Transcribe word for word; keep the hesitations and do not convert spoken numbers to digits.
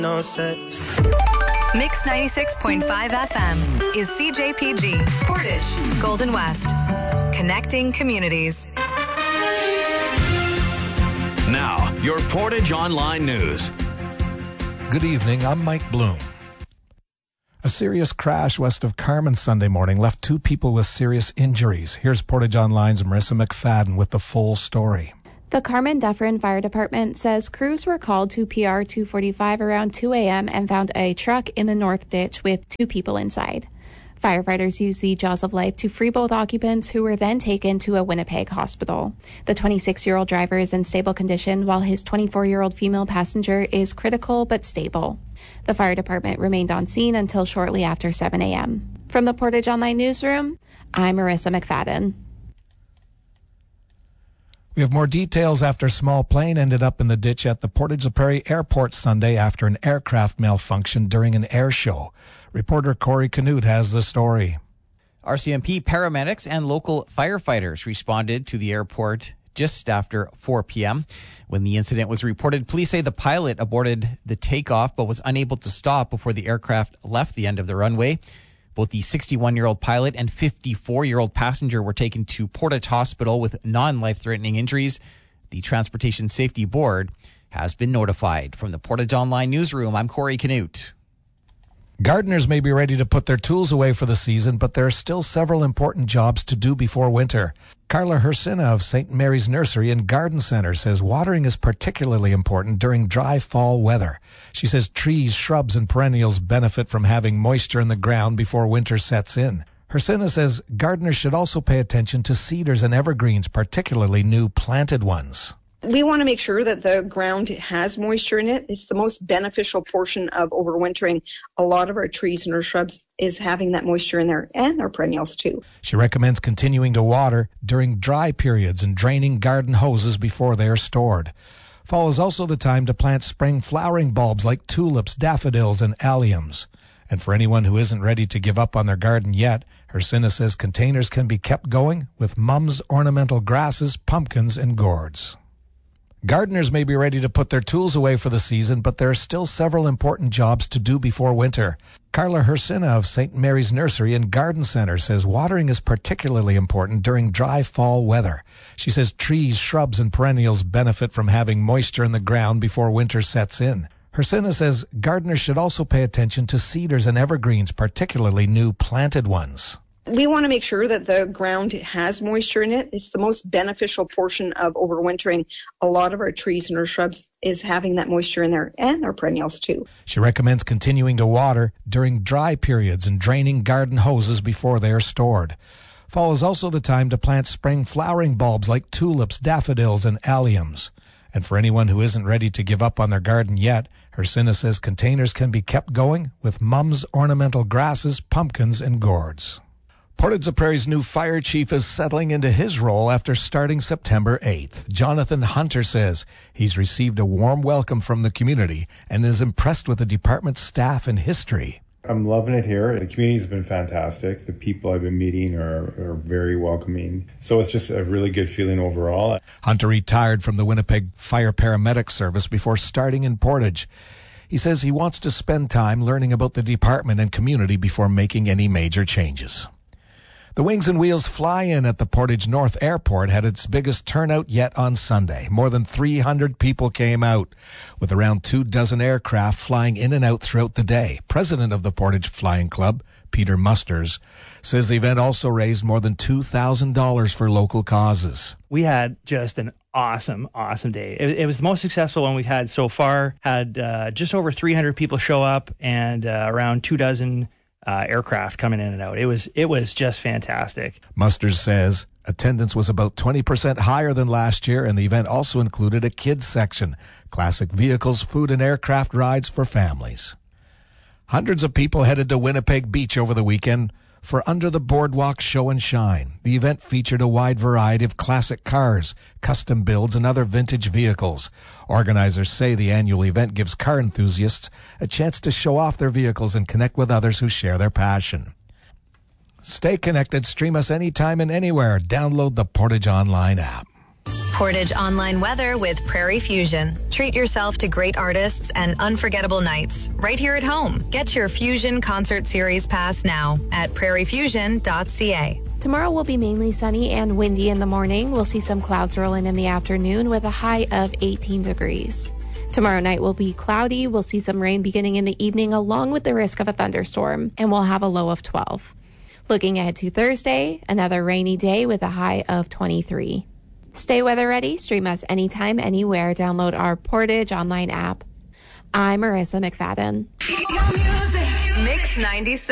No sense. Mix ninety-six point five F M is C J P G, Portage, Golden West. Connecting communities. Now, your Portage Online News. Good evening, I'm Mike Bloom. A serious crash west of Carman Sunday morning left two people with serious injuries. Here's Portage Online's Marissa McFadden with the full story. The Carman Dufferin Fire Department says crews were called to P R two forty-five around two a.m. and found a truck in the north ditch with two people inside. Firefighters used the jaws of life to free both occupants, who were then taken to a Winnipeg hospital. The twenty-six-year-old driver is in stable condition, while his twenty-four-year-old female passenger is critical but stable. The fire department remained on scene until shortly after seven a.m. From the Portage Online Newsroom, I'm Marissa McFadden. We have more details after a small plane ended up in the ditch at the Portage la Prairie Airport Sunday after an aircraft malfunctioned during an air show. Reporter Corey Canute has the story. R C M P paramedics and local firefighters responded to the airport just after four p.m. When the incident was reported, police say the pilot aborted the takeoff but was unable to stop before the aircraft left the end of the runway. Both the sixty-one-year-old pilot and fifty-four-year-old passenger were taken to Portage Hospital with non-life-threatening injuries. The Transportation Safety Board has been notified. From the Portage Online Newsroom, I'm Corey Canute. Gardeners may be ready to put their tools away for the season, but there are still several important jobs to do before winter. Carla Hersina of Saint Mary's Nursery and Garden Center says watering is particularly important during dry fall weather. She says trees, shrubs, and perennials benefit from having moisture in the ground before winter sets in. Hersina says gardeners should also pay attention to cedars and evergreens, particularly new planted ones. We want to make sure that the ground has moisture in it. It's the most beneficial portion of overwintering. A lot of our trees and our shrubs is having that moisture in there, and our perennials too. She recommends continuing to water during dry periods and draining garden hoses before they are stored. Fall is also the time to plant spring flowering bulbs like tulips, daffodils, and alliums. And for anyone who isn't ready to give up on their garden yet, Hersina says containers can be kept going with mums, ornamental grasses, pumpkins, and gourds. Gardeners may be ready to put their tools away for the season, but there are still several important jobs to do before winter. Carla Hersina of Saint Mary's Nursery and Garden Center says watering is particularly important during dry fall weather. She says trees, shrubs, and perennials benefit from having moisture in the ground before winter sets in. Hersina says gardeners should also pay attention to cedars and evergreens, particularly new planted ones. We want to make sure that the ground has moisture in it. It's the most beneficial portion of overwintering. A lot of our trees and our shrubs is having that moisture in there, and our perennials too. She recommends continuing to water during dry periods and draining garden hoses before they are stored. Fall is also the time to plant spring flowering bulbs like tulips, daffodils, and alliums. And for anyone who isn't ready to give up on their garden yet, Hersina says containers can be kept going with mums, ornamental grasses, pumpkins, and gourds. Portage la Prairie's new fire chief is settling into his role after starting September eighth. Jonathan Hunter says he's received a warm welcome from the community and is impressed with the department's staff and history. I'm loving it here. The community's been fantastic. The people I've been meeting are, are very welcoming. So it's just a really good feeling overall. Hunter retired from the Winnipeg Fire Paramedic Service before starting in Portage. He says he wants to spend time learning about the department and community before making any major changes. The Wings and Wheels fly-in at the Portage North Airport had its biggest turnout yet on Sunday. More than three hundred people came out, with around two dozen aircraft flying in and out throughout the day. President of the Portage Flying Club, Peter Musters, says the event also raised more than two thousand dollars for local causes. We had just an awesome, awesome day. It, it was the most successful one we've had so far. Had uh, just over three hundred people show up and uh, around two dozen Uh, aircraft coming in and out. It was it was just fantastic. Musters says attendance was about twenty percent higher than last year, and the event also included a kids section, classic vehicles, food, and aircraft rides for families. Hundreds of people headed to Winnipeg Beach over the weekend for Under the Boardwalk Show and Shine. The event featured a wide variety of classic cars, custom builds, and other vintage vehicles. Organizers say the annual event gives car enthusiasts a chance to show off their vehicles and connect with others who share their passion. Stay connected. Stream us anytime and anywhere. Download the Portage Online app. Portage Online Weather with Prairie Fusion. Treat yourself to great artists and unforgettable nights right here at home. Get your Fusion Concert Series pass now at prairie fusion dot c a. Tomorrow will be mainly sunny and windy in the morning. We'll see some clouds roll in in the afternoon with a high of eighteen degrees. Tomorrow night will be cloudy. We'll see some rain beginning in the evening along with the risk of a thunderstorm, and we'll have a low of twelve. Looking ahead to Thursday, another rainy day with a high of twenty-three. Stay weather ready. Stream us anytime, anywhere. Download our Portage online app. I'm Marissa McFadden. Mix ninety-six.